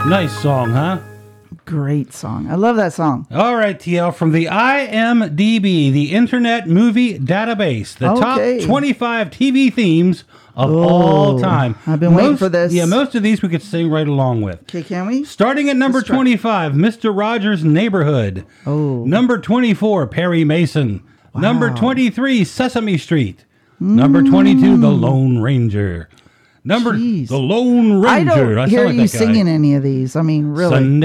Nice song, huh? Great song. I love that song. All right, TL, from the IMDb, the Internet Movie Database, the top 25 TV themes of all time. I've been waiting for this. Yeah, most of these we could sing right along with. Okay, can we? Starting at number 25, Mr. Rogers' Neighborhood. Oh. Number 24, Perry Mason. Wow. Number 23, Sesame Street. Number 22, The Lone Ranger. The Lone Ranger. I don't hear you singing any of these. I mean, really.